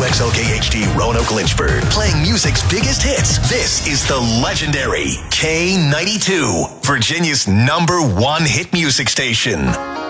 WXLK-HD Roanoke Lynchburg, playing music's biggest hits. This is the legendary K92, Virginia's #1 hit music station.